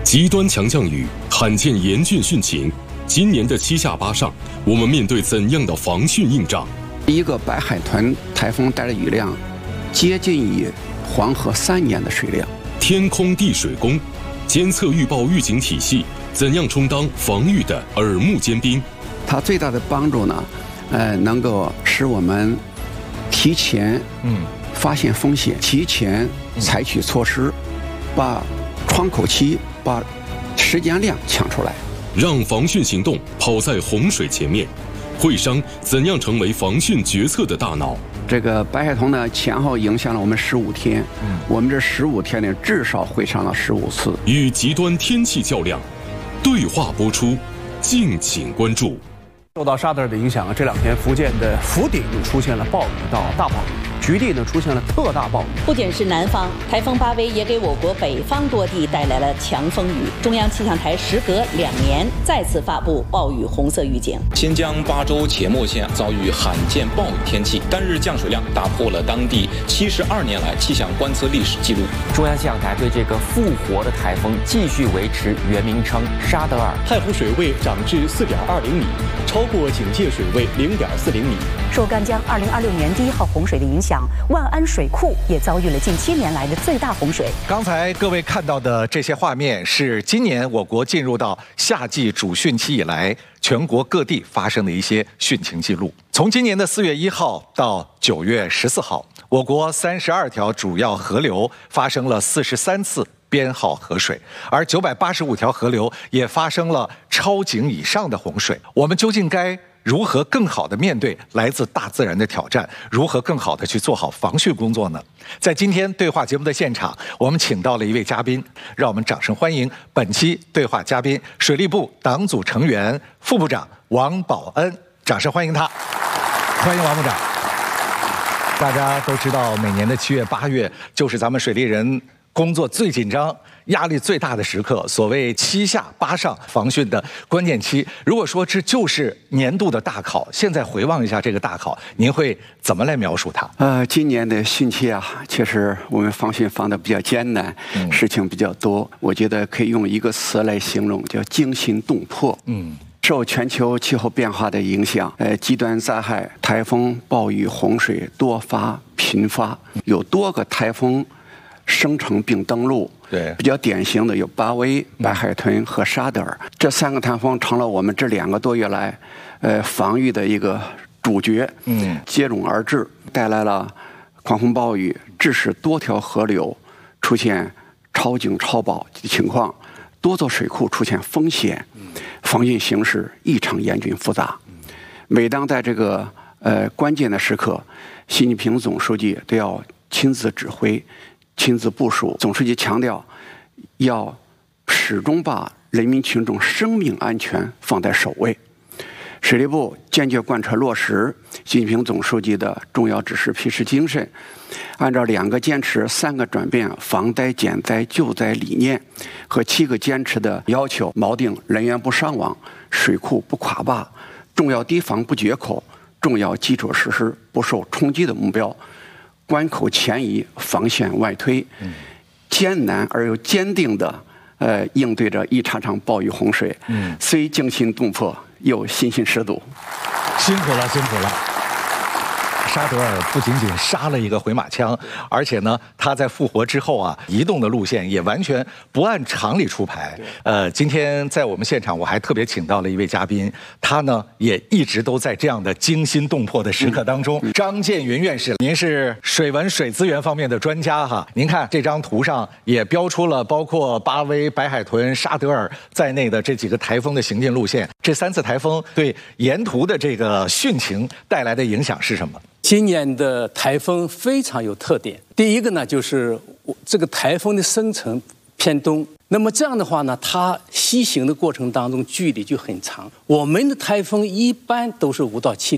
极端强降雨，罕见严峻汛情，今年的七下八上，我们面对怎样的防汛硬仗？ 一个白海豚台风带的雨量，接近于黄河3年的水量。 天空地水工，监测预报预警体系怎样充当防御的耳目尖兵？ 它最大的帮助呢，能够使我们提前发现风险，提前采取措施，把窗口期、把时间量抢出来， 让防汛行动跑在洪水前面。会商怎样成为防汛决策的大脑？ 这个白海豚呢，前后影响了我们15天，我们这15天呢，至少会上了15次。 与极端天气较量，对话播出，敬请关注。 受到沙德尔的影响，这2天福建的福鼎出现了暴雨到大暴雨，局地呢出现了特大暴雨。 不仅是南方，台风巴威也给我国北方多地带来了强风雨。中央气象台时隔2年再次发布暴雨红色预警。 新疆巴州且末县遭遇罕见暴雨天气，单日降水量打破了当地72年来气象观测历史记录。 中央气象台对这个复活的台风继续维持原名称沙德尔。 太湖水位涨至4.20米，超过警戒水位0.40米。 受赣江2026年第1号洪水的影响，万安水库也遭遇了近7年来的最大洪水。 刚才各位看到的这些画面，是今年我国进入到夏季主汛期以来，全国各地发生的一些汛情记录。从今年的4月1号到9月14号，我国32条主要河流发生了43次编号河水，而985条河流也发生了超警以上的洪水。我们究竟该如何更好地面对来自大自然的挑战？如何更好地去做好防汛工作呢？在今天对话节目的现场，我们请到了一位嘉宾，让我们掌声欢迎本期对话嘉宾水利部党组成员、副部长王宝恩，掌声欢迎他。欢迎王部长。大家都知道，每年的7月、8月就是咱们水利人工作最紧张、压力最大的时刻，所谓7下8上防汛的关键期。如果说这就是年度的大考，现在回望一下这个大考，您会怎么来描述它？ 今年的汛期啊，确实我们防汛防得比较艰难，事情比较多。我觉得可以用一个词来形容，叫惊心动魄。受全球气候变化的影响，极端灾害、台风、暴雨、洪水多发频发，有多个台风生成并登陆。 对， 比较典型的有巴威、白海豚和沙德尔，这3个台风成了我们这2个多月来，防御的一个主角。接踵而至，带来了狂风暴雨，致使多条河流出现超警超保的情况，多座水库出现风险，防汛形势异常严峻复杂。每当在这个关键的时刻，习近平总书记都要亲自指挥、亲自部署。总书记强调，要始终把人民群众生命安全放在首位。水利部坚决贯彻落实习近平总书记的重要指示批示精神，按照2个坚持、3个转变、防灾减灾救灾理念和7个坚持的要求，锚定人员不伤亡、水库不垮坝、重要堤防不决口、重要基础设施不受冲击的目标，关口前移，防线外推，艰难而又坚定地应对着一场场暴雨洪水。虽惊心动魄，又信心十足。 辛苦了，辛苦了。沙德尔不仅仅杀了一个回马枪，而且呢，他在复活之后啊，移动的路线也完全不按常理出牌。今天在我们现场，我还特别请到了一位嘉宾，他呢也一直都在这样的惊心动魄的时刻当中。张建云院士，您是水文水资源方面的专家哈，您看这张图上也标出了包括巴威、白海豚、沙德尔在内的这几个台风的行进路线。这3次台风对沿途的这个汛情带来的影响是什么？ 今年的台风非常有特点。第一个呢，就是这个台风的生成偏东，那么这样的话呢，它西行的过程当中距离就很长。我们的台风一般都是5到7